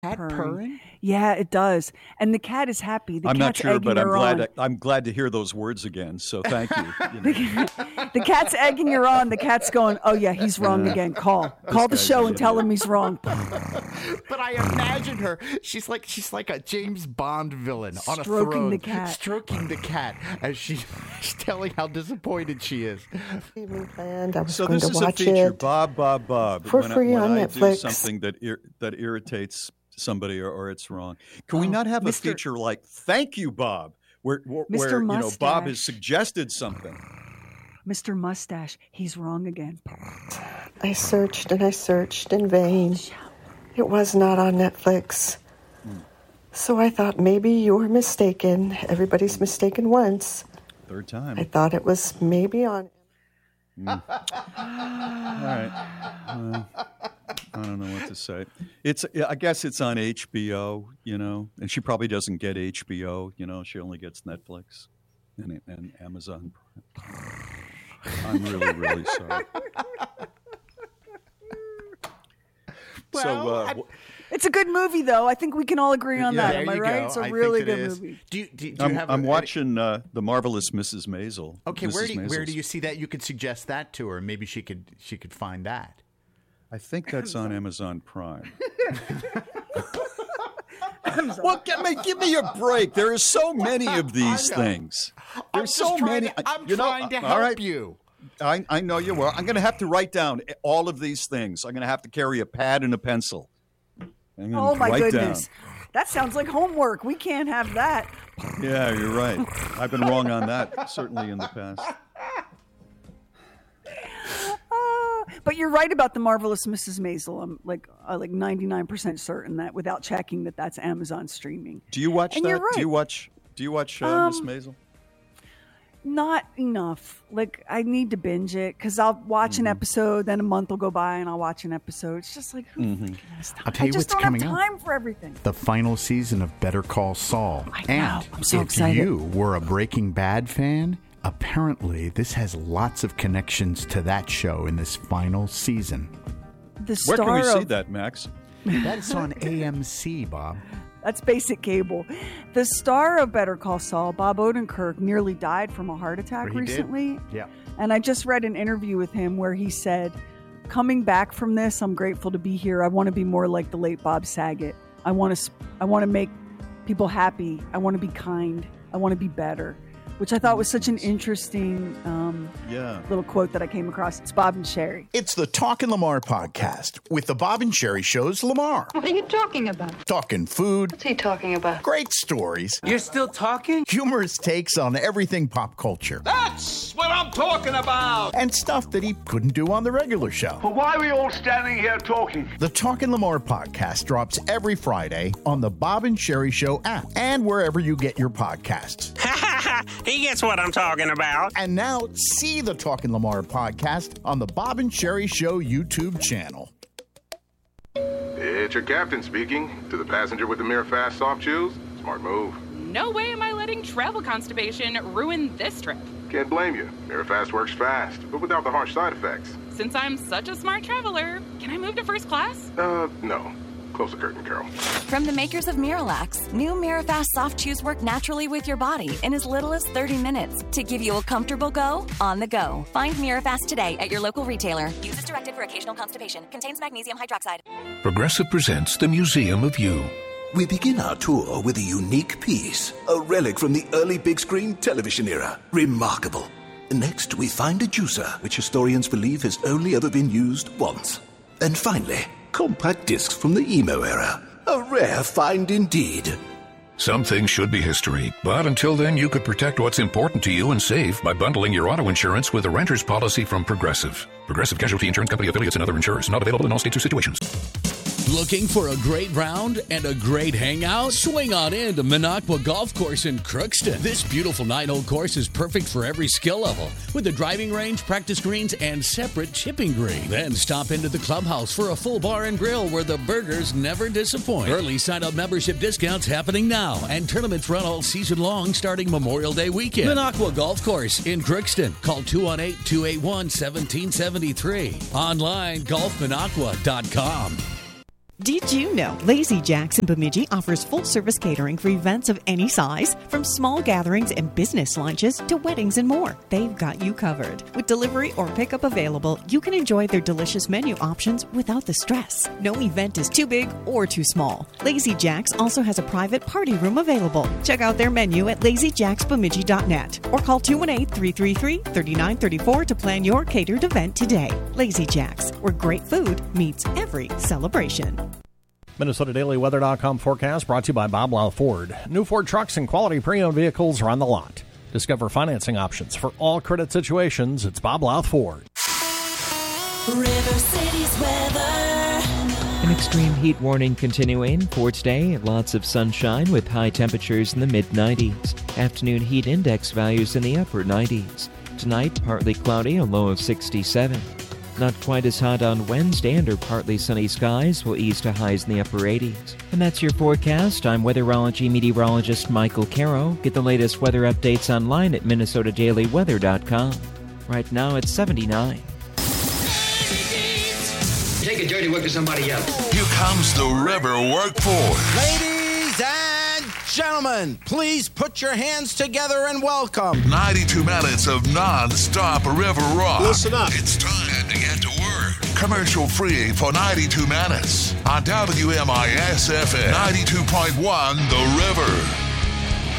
cat purring? Yeah, it does. And the cat is happy. I'm not sure, but I'm glad to hear those words again. So thank you. The cat's egging her on. The cat's going, oh, yeah, he's wrong again. Call the show and tell him he's wrong. But I imagine her. She's like a James Bond villain on a throne. Stroking the cat as she's telling how disappointed she is. So this is a feature, Bob. For free on Netflix. I do something that irritates somebody or it's wrong. Can we not have a feature like "Thank you, Bob," where Bob has suggested something? Mr. Mustache, he's wrong again. I searched and I searched in vain. It was not on Netflix. So I thought maybe you were mistaken. Everybody's mistaken once. Third time. I thought it was maybe on. All right. I don't know what to say. I guess it's on HBO, and she probably doesn't get HBO, She only gets Netflix and Amazon Prime. I'm really, really sorry. Well, it's a good movie, though. I think we can all agree on that. Am I right? It's a really good movie. I'm watching The Marvelous Mrs. Maisel. Okay, where do you see that? You could suggest that to her. Maybe she could find that. I think that's on Amazon Prime. Well, give me a break. There are so many of these things. There's so many. I'm trying to help you. I know you will. I'm going to have to write down all of these things. I'm going to have to carry a pad and a pencil. Oh, my goodness. That sounds like homework. We can't have that. Yeah, you're right. I've been wrong on that, certainly in the past. But you're right about The Marvelous Mrs. Maisel. I'm like 99% certain that without checking that's Amazon streaming. Do you watch that? You're right. Do you watch Miss Maisel? Not enough. I need to binge it because I'll watch an episode, then a month will go by and I'll watch an episode. It's just like, I'll tell you what's coming up. I just don't have time for everything. The final season of Better Call Saul. I know. I'm so excited. If you were a Breaking Bad fan, apparently this has lots of connections to that show in this final season. Where can we see that, Max? That's on AMC, Bob. That's basic cable. The star of Better Call Saul, Bob Odenkirk, nearly died from a heart attack recently. Yeah. And I just read an interview with him where he said, coming back from this, I'm grateful to be here. I want to be more like the late Bob Saget. I want to make people happy. I want to be kind. I want to be better. Which I thought was such an interesting little quote that I came across. It's Bob and Sherry. It's the Talkin' Lamar podcast with the Bob and Sherry Show's Lamar. What are you talking about? Talking food. What's he talking about? Great stories. You're still talking? Humorous takes on everything pop culture. That's what I'm talking about! And stuff that he couldn't do on the regular show. But why are we all standing here talking? The Talkin' Lamar podcast drops every Friday on the Bob and Sherry Show app and wherever you get your podcasts. He gets what I'm talking about. And now see the Talkin' Lamar podcast on the Bob and Sherry Show YouTube channel. It's your captain speaking. To the passenger with the Mirror Fast soft chews, smart move. No way am I letting travel constipation ruin this trip. Can't blame you. Mirror Fast works fast, but without the harsh side effects. Since I'm such a smart traveler, can I move to first class? No. Close the curtain, Carol. From the makers of Miralax, new Mirafast soft chews work naturally with your body in as little as 30 minutes to give you a comfortable go on the go. Find Mirafast today at your local retailer. Use as directed for occasional constipation. Contains magnesium hydroxide. Progressive presents The Museum of You. We begin our tour with a unique piece, a relic from the early big screen television era. Remarkable. Next, we find a juicer, which historians believe has only ever been used once. And finally, compact discs from the emo era. A rare find indeed. Some things should be history, but until then you could protect what's important to you and save by bundling your auto insurance with a renter's policy from Progressive. Progressive Casualty Insurance Company affiliates and other insurers. Not available in all states or situations. Looking for a great round and a great hangout? Swing on in to Minocqua Golf Course in Crookston. This beautiful 9-hole course is perfect for every skill level, with a driving range, practice greens, and separate chipping green. Then stop into the clubhouse for a full bar and grill where the burgers never disappoint. Early sign-up membership discounts happening now, and tournaments run all season long starting Memorial Day weekend. Minocqua Golf Course in Crookston. Call 218-281-1773. Online, golfminocqua.com. Did you know Lazy Jack's in Bemidji offers full-service catering for events of any size, from small gatherings and business lunches to weddings and more? They've got you covered. With delivery or pickup available, you can enjoy their delicious menu options without the stress. No event is too big or too small. Lazy Jack's also has a private party room available. Check out their menu at lazyjacksbemidji.net or call 218-333-3934 to plan your catered event today. Lazy Jack's, where great food meets every celebration. MinnesotaDailyWeather.com forecast brought to you by Bob Lau Ford. New Ford trucks and quality pre-owned vehicles are on the lot. Discover financing options for all credit situations. It's Bob Lau Ford. River City's weather. An extreme heat warning continuing for today. Lots of sunshine with high temperatures in the mid-90s. Afternoon heat index values in the upper 90s. Tonight, partly cloudy, a low of 67. Not quite as hot on Wednesday, under partly sunny skies will ease to highs in the upper 80s. And that's your forecast. I'm weatherology meteorologist Michael Caro. Get the latest weather updates online at MinnesotaDailyWeather.com. Right now it's 79. Take a dirty work to somebody else. Here comes the river workforce. Ladies and gentlemen, please put your hands together and welcome 92 minutes of non-stop river rock. Listen up. It's time to get to work. Commercial free for 92 minutes on WMIS FM 92.1 The River.